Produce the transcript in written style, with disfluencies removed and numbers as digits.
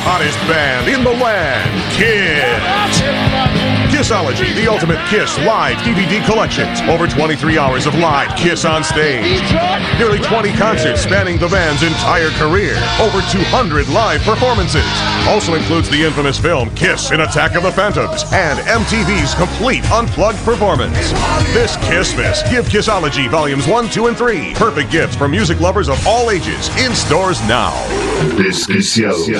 hottest band in the land, Kiss. Kissology, the ultimate Kiss live DVD collections. Over 23 hours of live Kiss on stage. Nearly 20 concerts spanning the band's entire career. Over 200 live performances. Also includes the infamous film Kiss in Attack of the Phantoms and MTV's complete unplugged performance. This Kissmas, give Kissology Volumes 1, 2, and 3. Perfect gifts for music lovers of all ages. In stores now. Especial